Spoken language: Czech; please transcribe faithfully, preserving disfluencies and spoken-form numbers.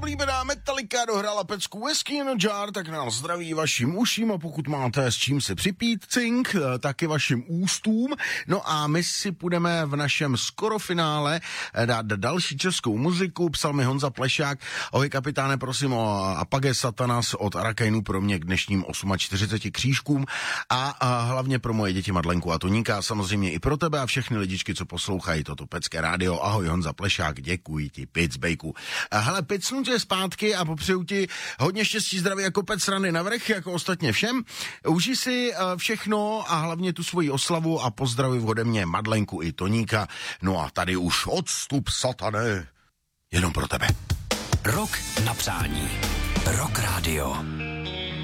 Oblíbená Metallica dohrála pecku Whiskey in a Jar, tak nás zdraví vašim uším a pokud máte s čím si připít cink, taky vašim ústům. No a my si půjdeme v našem skoro finále dát další českou muziku. Psal mi Honza Plešák. Ahoj kapitáne, prosím o Apage Satanas od Arakajnu pro mě k dnešním čtyřiceti osmi křížkům a, a hlavně pro moje děti Madlenku a Toníka, samozřejmě i pro tebe a všechny lidičky, co poslouchají toto pecké rádio. Ahoj Honza Plešák, děkuji ti, pic bejku. Hele, picnu tě zpátky a popřeju ti hodně štěstí, zdraví jako pec rany navrch, jako ostatně všem. Užij si všechno a hlavně tu svoji oslavu a pozdravuj ode mě Madlenku i Toníka. No a tady už odstup, satane, jenom pro tebe. Rok na přání. Rock Radio.